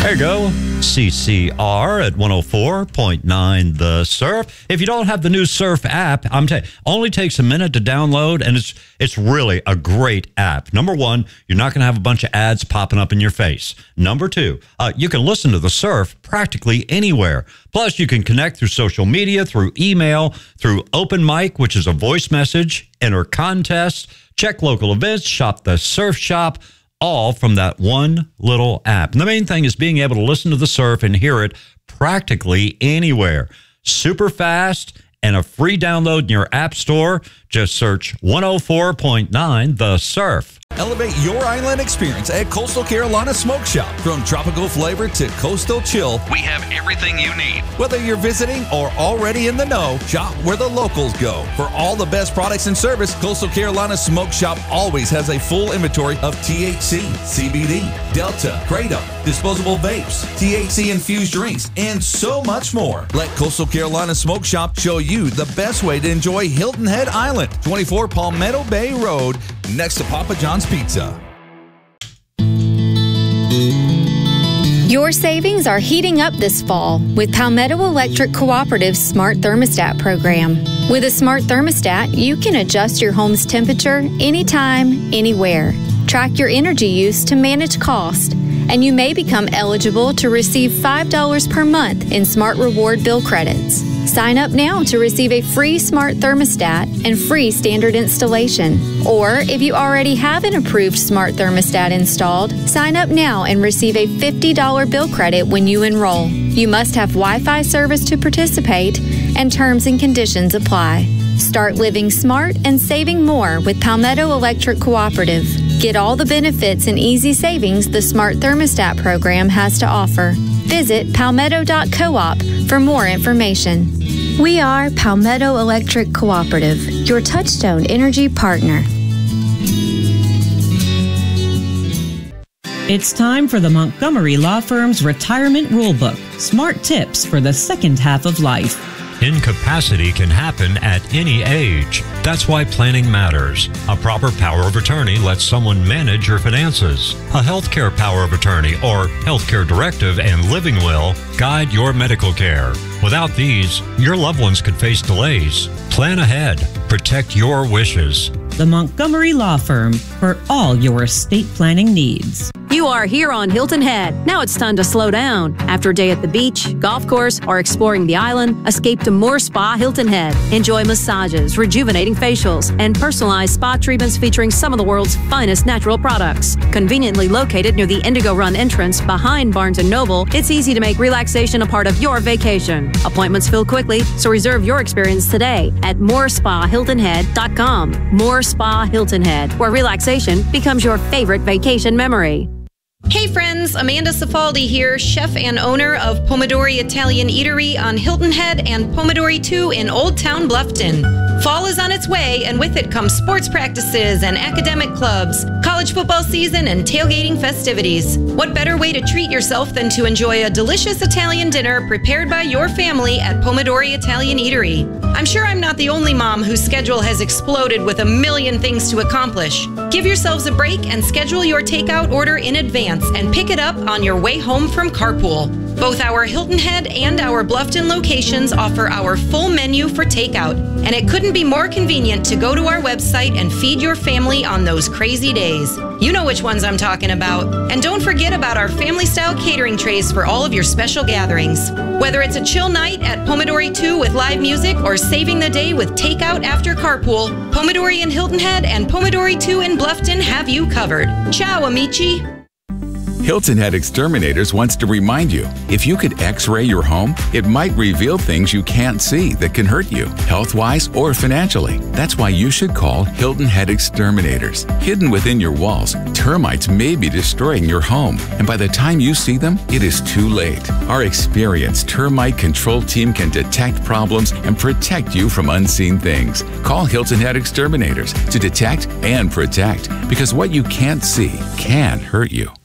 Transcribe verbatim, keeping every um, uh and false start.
There you go. C C R at one oh four point nine The Surf. If you don't have the new Surf app, I'm telling you, only takes a minute to download, and it's it's really a great app. Number one, you're not going to have a bunch of ads popping up in your face. Number two, uh, you can listen to the Surf practically anywhere. Plus, you can connect through social media, through email, through Open Mic, which is a voice message, enter contests, check local events, shop the Surf Shop, all from that one little app. And the main thing is being able to listen to the Surf and hear it practically anywhere. Super fast and a free download in your app store. Just search one oh four point nine The Surf. Elevate your island experience at Coastal Carolina Smoke Shop. From tropical flavor to coastal chill, we have everything you need. Whether you're visiting or already in the know, shop where the locals go. For all the best products and service, Coastal Carolina Smoke Shop always has a full inventory of T H C, C B D, Delta, Kratom, disposable vapes, T H C-infused drinks, and so much more. Let Coastal Carolina Smoke Shop show you the best way to enjoy Hilton Head Island, twenty-four Palmetto Bay Road, next to Papa John's Pizza. Your savings are heating up this fall with Palmetto Electric Cooperative's Smart Thermostat program. With a smart thermostat, you can adjust your home's temperature anytime, anywhere. Track your energy use to manage cost, and you may become eligible to receive five dollars per month in Smart Reward bill credits. Sign up now to receive a free smart thermostat and free standard installation. Or if you already have an approved smart thermostat installed, sign up now and receive a fifty dollars bill credit when you enroll. You must have Wi-Fi service to participate, and terms and conditions apply. Start living smart and saving more with Palmetto Electric Cooperative. Get all the benefits and easy savings the Smart Thermostat program has to offer. Visit palmetto dot coop for more information. We are Palmetto Electric Cooperative, your Touchstone Energy partner. It's time for the Montgomery Law Firm's Retirement Rulebook, Smart Tips for the Second Half of Life. Incapacity can happen at any age. That's why planning matters. A proper power of attorney lets someone manage your finances. A healthcare power of attorney or healthcare directive and living will guide your medical care. Without these, your loved ones could face delays. Plan ahead. Protect your wishes. The Montgomery Law Firm for all your estate planning needs. You are here on Hilton Head. Now it's time to slow down. After a day at the beach, golf course, or exploring the island, escape to Moore Spa Hilton Head. Enjoy massages, rejuvenating facials, and personalized spa treatments featuring some of the world's finest natural products. Conveniently located near the Indigo Run entrance behind Barnes and Noble, it's easy to make relaxation a part of your vacation. Appointments fill quickly, so reserve your experience today at more spa hilton head dot com. Moore Spa Hilton Head, where relaxation becomes your favorite vacation memory. Hey friends, Amanda Cifaldi here, chef and owner of Pomodori Italian Eatery on Hilton Head and Pomodori two in Old Town Bluffton. Fall is on its way, and with it come sports practices and academic clubs, college football season, and tailgating festivities. What better way to treat yourself than to enjoy a delicious Italian dinner prepared by your family at Pomodori Italian Eatery? I'm sure I'm not the only mom whose schedule has exploded with a million things to accomplish. Give yourselves a break and schedule your takeout order in advance and pick it up on your way home from carpool. Both our Hilton Head and our Bluffton locations offer our full menu for takeout, and it couldn't be more convenient to go to our website and feed your family on those crazy days. You know which ones I'm talking about. And don't forget about our family-style catering trays for all of your special gatherings. Whether it's a chill night at Pomodori two with live music or saving the day with takeout after carpool, Pomodori in Hilton Head and Pomodori two in Bluffton have you covered. Ciao, amici! Hilton Head Exterminators wants to remind you, if you could X-ray your home, it might reveal things you can't see that can hurt you, health-wise or financially. That's why you should call Hilton Head Exterminators. Hidden within your walls, termites may be destroying your home, and by the time you see them, it is too late. Our experienced termite control team can detect problems and protect you from unseen things. Call Hilton Head Exterminators to detect and protect, because what you can't see can hurt you.